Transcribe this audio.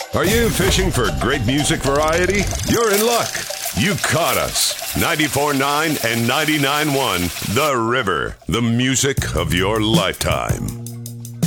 Are you fishing for great music variety? You're in luck. You caught us. 94.9 and 99.1 The River, the music of your lifetime.